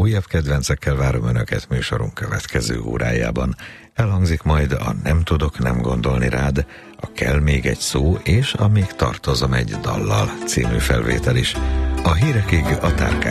Újabb kedvencekkel várom Önöket műsorunk következő órájában. Elhangzik majd a Nem tudok nem gondolni rád, a Kell még egy szó és a Még tartozom egy dallal című felvétel is. A hírekig a Tárkás